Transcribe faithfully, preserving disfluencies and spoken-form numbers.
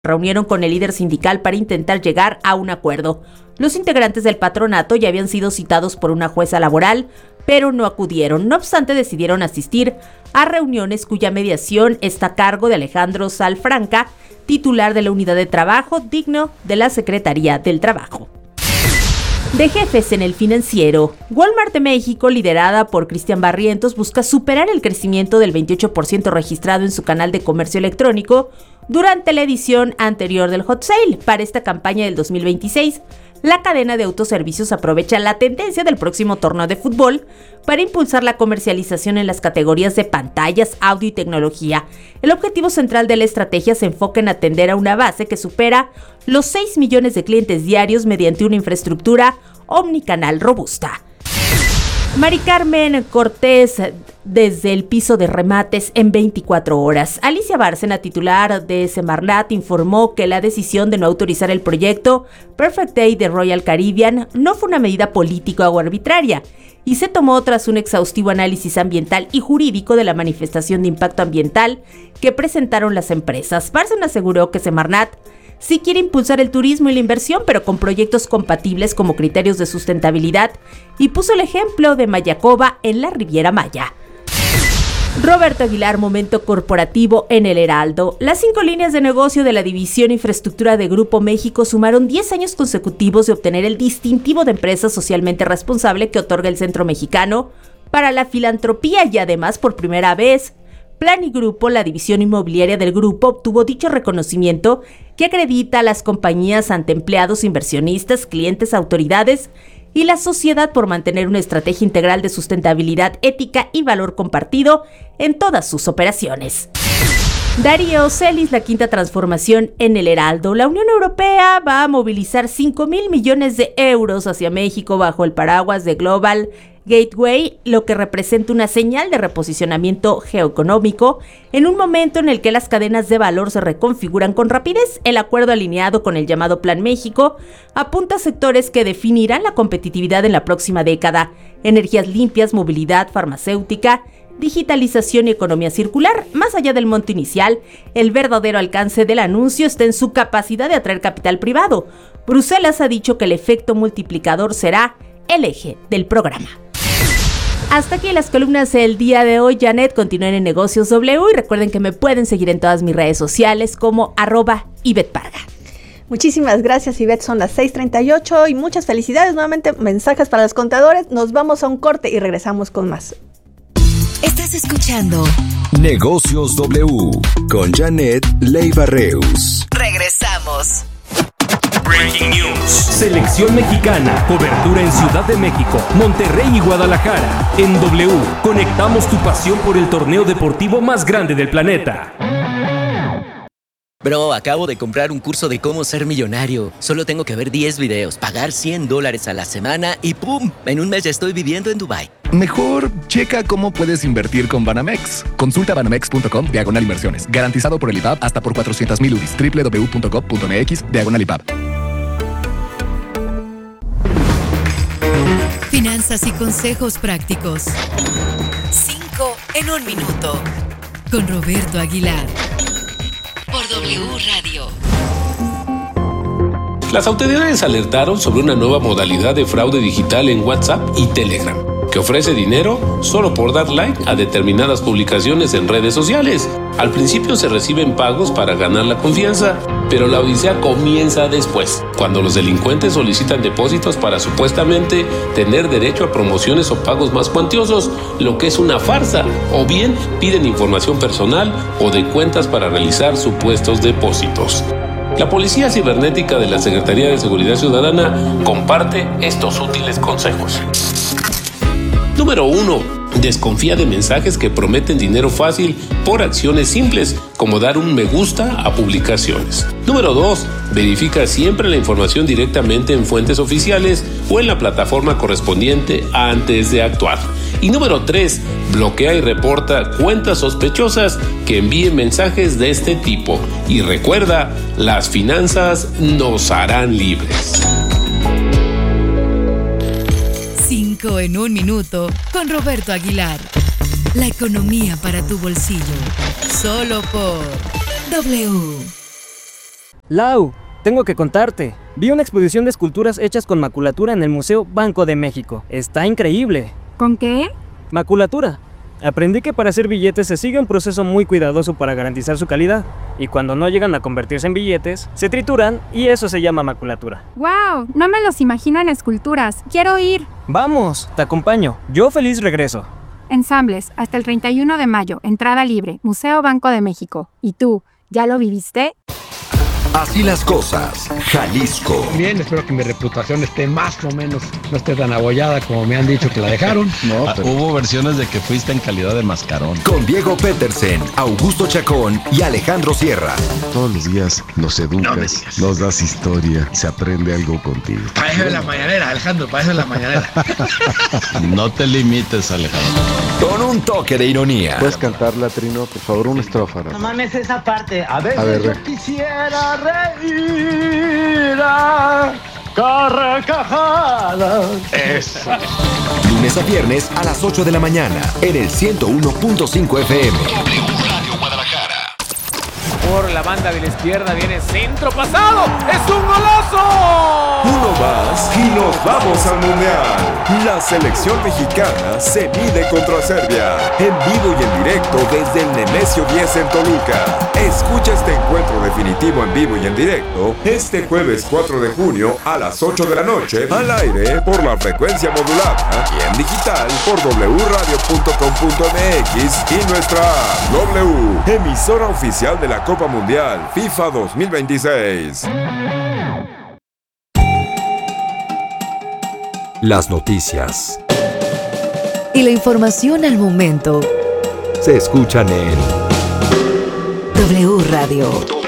reunieron con el líder sindical para intentar llegar a un acuerdo. Los integrantes del patronato ya habían sido citados por una jueza laboral, pero no acudieron. No obstante, decidieron asistir a reuniones cuya mediación está a cargo de Alejandro Salfranca, titular de la Unidad de Trabajo Digno de la Secretaría del Trabajo. De jefes en el financiero, Walmart de México, liderada por Cristian Barrientos, busca superar el crecimiento del veintiocho por ciento registrado en su canal de comercio electrónico durante la edición anterior del Hot Sale. Para esta campaña del dos mil veintiséis, la cadena de autoservicios aprovecha la tendencia del próximo torneo de fútbol para impulsar la comercialización en las categorías de pantallas, audio y tecnología. El objetivo central de la estrategia se enfoca en atender a una base que supera los seis millones de clientes diarios mediante una infraestructura omnicanal robusta. Mari Carmen Cortés, desde el piso de remates en veinticuatro horas. Alicia Bárcena, titular de Semarnat, informó que la decisión de no autorizar el proyecto Perfect Day de Royal Caribbean no fue una medida política o arbitraria y se tomó tras un exhaustivo análisis ambiental y jurídico de la manifestación de impacto ambiental que presentaron las empresas. Bárcena aseguró que Semarnat sí quiere impulsar el turismo y la inversión, pero con proyectos compatibles como criterios de sustentabilidad, y puso el ejemplo de Mayacoba en la Riviera Maya. Roberto Aguilar, momento corporativo en el Heraldo. Las cinco líneas de negocio de la división Infraestructura de Grupo México sumaron diez años consecutivos de obtener el distintivo de empresa socialmente responsable que otorga el Centro Mexicano para la Filantropía, y además, por primera vez, Planigrupo, la división inmobiliaria del grupo, obtuvo dicho reconocimiento que acredita a las compañías ante empleados, inversionistas, clientes, autoridades y la sociedad por mantener una estrategia integral de sustentabilidad, ética y valor compartido en todas sus operaciones. Darío Celis, la quinta transformación en el Heraldo. La Unión Europea va a movilizar cinco mil millones de euros hacia México bajo el paraguas de Global Gateway, lo que representa una señal de reposicionamiento geoeconómico en un momento en el que las cadenas de valor se reconfiguran con rapidez. El acuerdo, alineado con el llamado Plan México, apunta a sectores que definirán la competitividad en la próxima década: energías limpias, movilidad, farmacéutica, digitalización y economía circular. Más allá del monto inicial, el verdadero alcance del anuncio está en su capacidad de atraer capital privado. Bruselas ha dicho que el efecto multiplicador será el eje del programa. Hasta aquí las columnas del día de hoy. Janet, continúen en Negocios W y recuerden que me pueden seguir en todas mis redes sociales como arroba Ivette Parga. Muchísimas gracias, Ivette. Son las seis treinta y ocho y muchas felicidades. Nuevamente, mensajes para los contadores. Nos vamos a un corte y regresamos con más. Estás escuchando Negocios W con Janet Leiva Reus. Regresamos. Breaking News. Selección mexicana. Cobertura en Ciudad de México, Monterrey y Guadalajara. En W, conectamos tu pasión por el torneo deportivo más grande del planeta. Bro, acabo de comprar un curso de cómo ser millonario. Solo tengo que ver diez videos, pagar cien dólares a la semana y ¡pum! En un mes ya estoy viviendo en Dubái. Mejor checa cómo puedes invertir con Banamex. Consulta banamex punto com diagonal inversiones. Garantizado por el I B A B hasta por cuatrocientos mil U D I S. doble u doble u doble u punto gov punto m x diagonal I B A B. Finanzas y consejos prácticos. Cinco en un minuto. Con Roberto Aguilar. Por W Radio. Las autoridades alertaron sobre una nueva modalidad de fraude digital en WhatsApp y Telegram, que ofrece dinero solo por dar like a determinadas publicaciones en redes sociales. Al principio se reciben pagos para ganar la confianza, pero la odisea comienza después, cuando los delincuentes solicitan depósitos para supuestamente tener derecho a promociones o pagos más cuantiosos, lo que es una farsa, o bien piden información personal o de cuentas para realizar supuestos depósitos. La Policía Cibernética de la Secretaría de Seguridad Ciudadana comparte estos útiles consejos. Número uno. Desconfía de mensajes que prometen dinero fácil por acciones simples, como dar un me gusta a publicaciones. Número dos. Verifica siempre la información directamente en fuentes oficiales o en la plataforma correspondiente antes de actuar. Y número tres. Bloquea y reporta cuentas sospechosas que envíen mensajes de este tipo. Y recuerda, las finanzas nos harán libres. Cinco en un minuto con Roberto Aguilar. La economía para tu bolsillo. Solo por W. Lau, tengo que contarte. Vi una exposición de esculturas hechas con maculatura en el Museo Banco de México. Está increíble. ¿Con qué? Maculatura. Aprendí que para hacer billetes se sigue un proceso muy cuidadoso para garantizar su calidad. Y cuando no llegan a convertirse en billetes, se trituran y eso se llama maculatura. ¡Wow! No me los imagino en esculturas. ¡Quiero ir! Vamos, te acompaño. Yo feliz regreso. Ensambles, hasta el treinta y uno de mayo, entrada libre, Museo Banco de México. ¿Y tú, ya lo viviste? Así las cosas, Jalisco. Bien, espero que mi reputación esté más o menos, no esté tan abollada como me han dicho que la dejaron. No, pero... Hubo versiones de que fuiste en calidad de mascarón. Con Diego Petersen, Augusto Chacón y Alejandro Sierra. Todos los días nos educas, no nos das historia, se aprende algo contigo. Para eso es la mañanera, Alejandro, para eso es la mañanera. No te limites, Alejandro. Con un toque de ironía. ¿Puedes cantarla, Trino? Por favor, una estrofa. No mames esa parte. A ver, A ver yo quisiera reír a carcajadas. Eso. Lunes a viernes a las ocho de la mañana en el ciento uno punto cinco F M. W Radio Guadalajara. Por la banda de la izquierda viene centro pasado. ¡Es un golazo! Uno más y nos vamos al Mundial. La selección mexicana se mide contra Serbia. En vivo y en directo desde el Nemesio diez en Toluca. Escucha este encuentro definitivo en vivo y en directo este jueves cuatro de junio a las ocho de la noche al aire por la frecuencia modulada y en digital por doble u radio punto com punto m x y nuestra app W, emisora oficial de la Copa Mundial FIFA dos mil veintiséis. Las noticias y la información al momento se escuchan en W Radio.